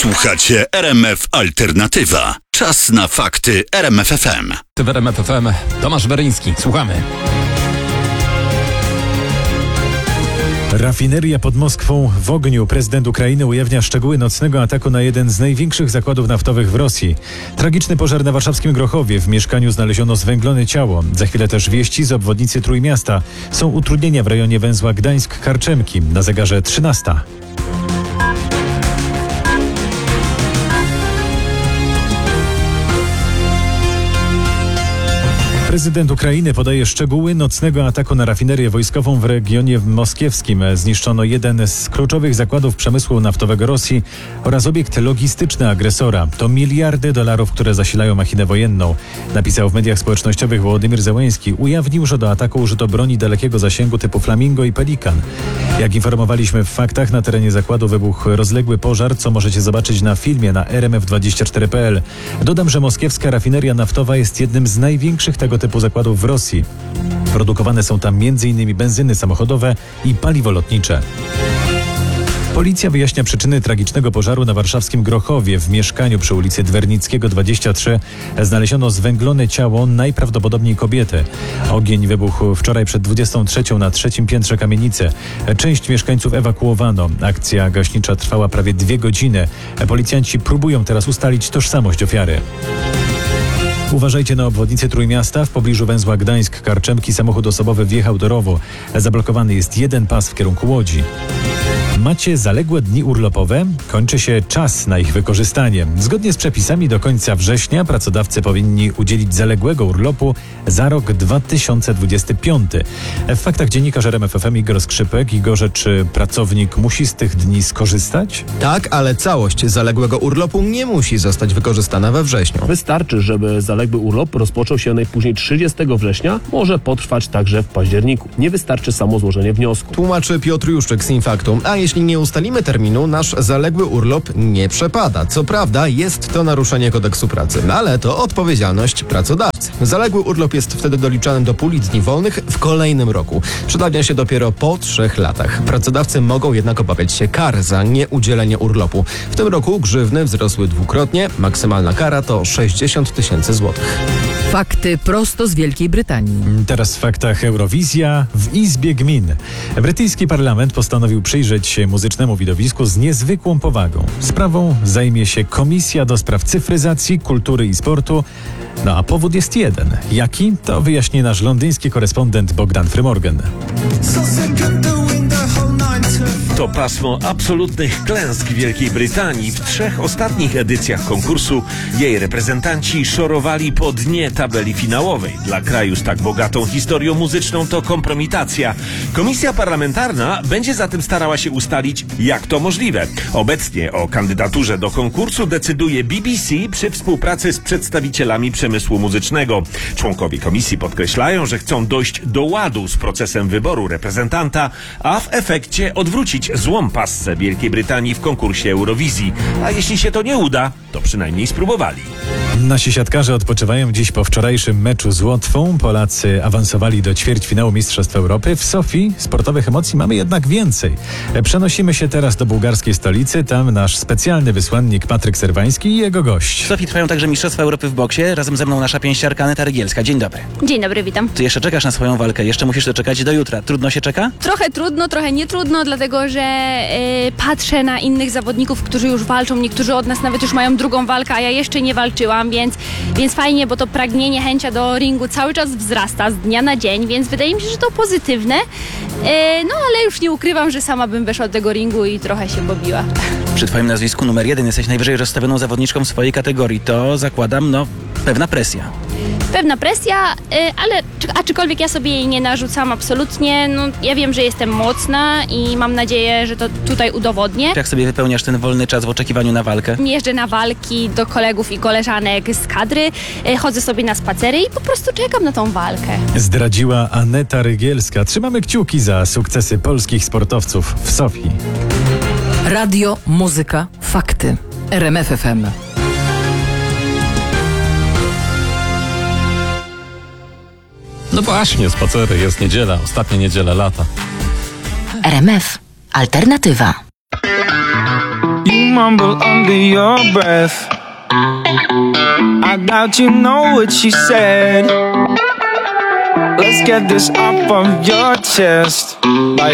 Słuchacie RMF Alternatywa. Czas na fakty RMF FM. W RMF FM Tomasz Beryński. Słuchamy. Rafineria pod Moskwą w ogniu. Prezydent Ukrainy ujawnia szczegóły nocnego ataku na jeden z największych zakładów naftowych w Rosji. Tragiczny pożar na warszawskim Grochowie. W mieszkaniu znaleziono zwęglone ciało. Za chwilę też wieści z obwodnicy Trójmiasta. Są utrudnienia w rejonie węzła Gdańsk-Karczemki. Na zegarze 13. Prezydent Ukrainy podaje szczegóły nocnego ataku na rafinerię wojskową w regionie moskiewskim. Zniszczono jeden z kluczowych zakładów przemysłu naftowego Rosji oraz obiekt logistyczny agresora. To miliardy dolarów, które zasilają machinę wojenną. Napisał w mediach społecznościowych Wołodymyr Zełenski. Ujawnił, że do ataku użyto broni dalekiego zasięgu typu Flamingo i Pelikan. Jak informowaliśmy w faktach, na terenie zakładu wybuchł rozległy pożar, co możecie zobaczyć na filmie na rmf24.pl. Dodam, że moskiewska rafineria naftowa jest jednym z największych tego typu zakładów w Rosji. Produkowane są tam m.in. benzyny samochodowe i paliwo lotnicze. Policja wyjaśnia przyczyny tragicznego pożaru na warszawskim Grochowie. W mieszkaniu przy ulicy Dwernickiego 23 znaleziono zwęglone ciało, najprawdopodobniej kobiety. Ogień wybuchł wczoraj przed 23 na 3. piętrze kamienicy. Część mieszkańców ewakuowano. Akcja gaśnicza trwała prawie 2 godziny. Policjanci próbują teraz ustalić tożsamość ofiary. Uważajcie na obwodnicy Trójmiasta. W pobliżu węzła Gdańsk-Karczemki samochód osobowy wjechał do rowu. Zablokowany jest jeden pas w kierunku Łodzi. Macie zaległe dni urlopowe? Kończy się czas na ich wykorzystanie. Zgodnie z przepisami do końca września pracodawcy powinni udzielić zaległego urlopu za rok 2025. W faktach dziennikarz RMF FM Igor Skrzypek. Igorze, czy pracownik musi z tych dni skorzystać? Tak, ale całość zaległego urlopu nie musi zostać wykorzystana we wrześniu. Wystarczy, żeby zaległy urlop rozpoczął się najpóźniej 30 września, może potrwać także w październiku. Nie wystarczy samo złożenie wniosku. Tłumaczy Piotr Juszczyk z Infaktu. A jeśli nie ustalimy terminu, nasz zaległy urlop nie przepada. Co prawda jest to naruszenie kodeksu pracy, ale to odpowiedzialność pracodawcy. Zaległy urlop jest wtedy doliczany do puli dni wolnych w kolejnym roku. Przedawnia się dopiero po 3 latach. Pracodawcy mogą jednak obawiać się kar za nieudzielenie urlopu. W tym roku grzywny wzrosły 2-krotnie. Maksymalna kara to 60 000 złotych. Fakty prosto z Wielkiej Brytanii. Teraz w faktach Eurowizja w Izbie Gmin. Brytyjski parlament postanowił przyjrzeć się muzycznemu widowisku z niezwykłą powagą. Sprawą zajmie się Komisja do Spraw Cyfryzacji, Kultury i Sportu. No a powód jest jeden. Jaki? To wyjaśni nasz londyński korespondent Bogdan Frymorgan. To pasmo absolutnych klęsk Wielkiej Brytanii. W 3 ostatnich edycjach konkursu jej reprezentanci szorowali po dnie tabeli finałowej. Dla kraju z tak bogatą historią muzyczną to kompromitacja. Komisja parlamentarna będzie zatem starała się ustalić, jak to możliwe. Obecnie o kandydaturze do konkursu decyduje BBC przy współpracy z przedstawicielami przemysłu muzycznego. Członkowie komisji podkreślają, że chcą dojść do ładu z procesem wyboru reprezentanta, a w efekcie odwrócić złą passę Wielkiej Brytanii w konkursie Eurowizji. A jeśli się to nie uda, to przynajmniej spróbowali. Nasi siatkarze odpoczywają dziś po wczorajszym meczu z Łotwą. Polacy awansowali do ćwierćfinału Mistrzostw Europy. W Sofii sportowych emocji mamy jednak więcej. Przenosimy się teraz do bułgarskiej stolicy. Tam nasz specjalny wysłannik Patryk Serwański i jego gość. W Sofii trwają także Mistrzostwa Europy w boksie. Razem ze mną nasza pięściarka Aneta Rygielska. Dzień dobry. Dzień dobry, witam. Ty jeszcze czekasz na swoją walkę. Jeszcze musisz doczekać do jutra. Trudno się czeka? Trochę trudno, trochę nie trudno, dlatego że patrzę na innych zawodników, którzy już walczą. Niektórzy od nas nawet już mają drugą walkę, a ja jeszcze nie walczyłam, więc fajnie, bo to pragnienie, chęcia do ringu cały czas wzrasta z dnia na dzień, więc wydaje mi się, że to pozytywne. No ale już nie ukrywam, że sama bym weszła do tego ringu i trochę się pobiła. Przy twoim nazwisku numer 1 jesteś najwyżej rozstawioną zawodniczką w swojej kategorii. To zakładam, pewna presja. Pewna presja, ale aczkolwiek ja sobie jej nie narzucam absolutnie. No, ja wiem, że jestem mocna i mam nadzieję, że to tutaj udowodnię. Jak sobie wypełniasz ten wolny czas w oczekiwaniu na walkę? Jeżdżę na walki do kolegów i koleżanek z kadry, chodzę sobie na spacery i po prostu czekam na tą walkę. Zdradziła Aneta Rygielska. Trzymamy kciuki za sukcesy polskich sportowców w Sofii. Radio, muzyka, fakty. RMF FM. No właśnie, spacery, jest niedziela, ostatnia niedziela lata. RMF Alternatywa. mumble under your breath. I doubt you know what she said. Let's get this off of your chest. Like